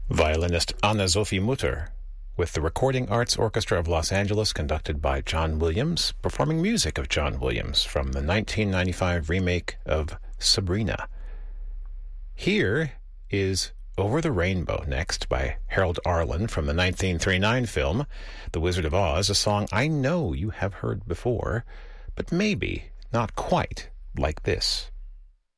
Violinist Anna-Sophie Mutter with the Recording Arts Orchestra of Los Angeles, conducted by John Williams, performing music of John Williams from the 1995 remake of Sabrina. Here is Over the Rainbow next by Harold Arlen from the 1939 film The Wizard of Oz, a song I know you have heard before, but maybe not quite like this.